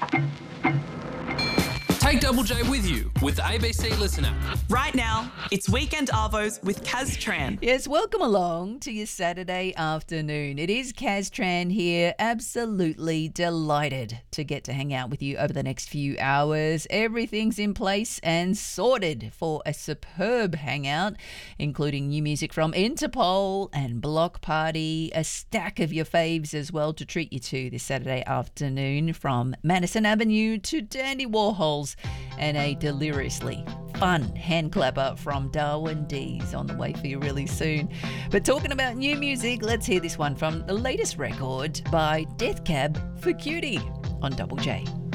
Take Double J with you with the ABC Listener. Right now, it's Weekend Arvos with Kaz Tran. Yes, welcome along to your Saturday afternoon. It is Kaz Tran here. Absolutely delighted to get to hang out with you over the next few hours. Everything's in place and sorted for a superb hangout, including new music from Interpol and Block Party, a stack of your faves as well to treat you to this Saturday afternoon, from Madison Avenue to Dandy Warhols, and a deliriously fun hand clapper from Darwin D's on the way for you really soon. But talking about new music, let's hear this one from the latest record by Death Cab for Cutie on Double J.